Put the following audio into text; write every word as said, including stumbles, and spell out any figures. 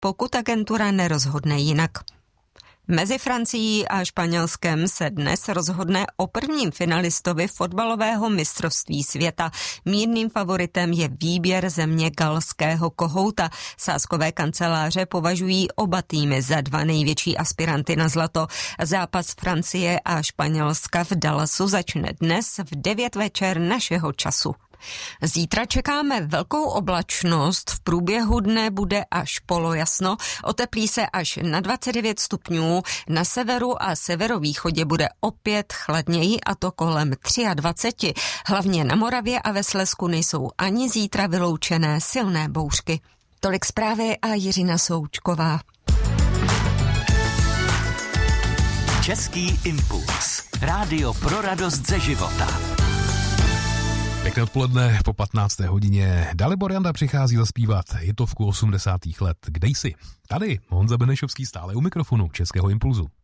pokud agentura nerozhodne jinak. Mezi Francií a Španělskem se dnes rozhodne o prvním finalistovi fotbalového mistrovství světa. Mírným favoritem je výběr země galského kohouta. Sázkové kanceláře považují oba týmy za dva největší aspiranty na zlato. Zápas Francie a Španělska v Dallasu začne dnes v devět večer našeho času. Zítra čekáme velkou oblačnost, v průběhu dne bude až polojasno, oteplí se až na dvacet devět stupňů, na severu a severovýchodě bude opět chladněji a to kolem dvacet tři. Hlavně na Moravě a ve Slezsku nejsou ani zítra vyloučené silné bouřky. Tolik zprávy a Jiřina Součková. Český impuls. Rádio pro radost ze života. Pěkné odpoledne, po patnácté hodině Dalibor Janda přichází zaspívat hitovku osmdesátých let. Kde jsi? Tady Honza Benešovský stále u mikrofonu Českého impulzu.